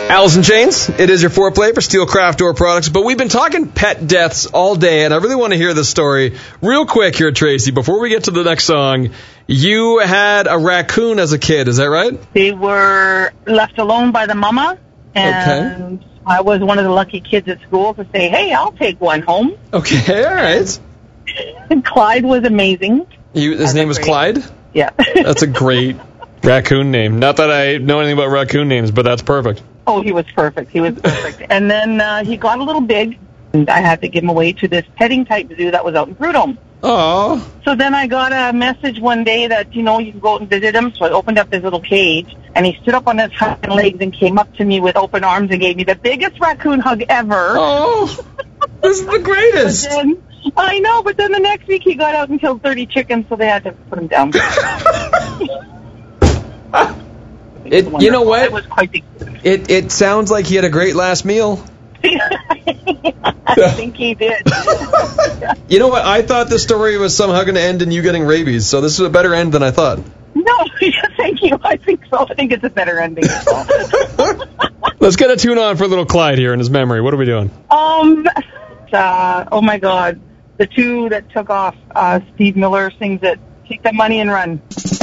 Alice in Chains, it is your foreplay for Steel Craft Door Products, but we've been talking pet deaths all day, and I really want to hear this story real quick here, Tracy. Before we get to the next song, you had a raccoon as a kid, is that right? They were left alone by the mama, and I was one of the lucky kids at school to say, hey, I'll take one home. Okay, all right. And Clyde was amazing. His name was Clyde? Yeah. That's a great raccoon name. Not that I know anything about raccoon names, but that's perfect. Oh, he was perfect. He was perfect. And then he got a little big, and I had to give him away to this petting type zoo that was out in Prudhomme. Oh. So then I got a message one day that, you can go out and visit him. So I opened up his little cage, and he stood up on his hind legs and came up to me with open arms and gave me the biggest raccoon hug ever. Oh, this is the greatest. I know, but then the next week he got out and killed 30 chickens, so they had to put him down. You know what? It was quite big. It sounds like he had a great last meal. I think he did. You know what? I thought the story was somehow going to end in you getting rabies, so this is a better end than I thought. No, thank you. I think so. I think it's a better ending. Let's get a tune on for little Clyde here in his memory. What are we doing? Oh my God. The two that took off, Steve Miller sings it, Take That Money and Run.